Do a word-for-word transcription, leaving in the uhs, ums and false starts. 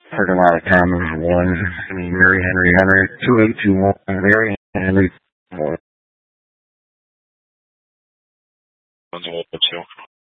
Parking lot of Commons one. I mean, Mary Henry Henry two eight two one. Mary Henry one.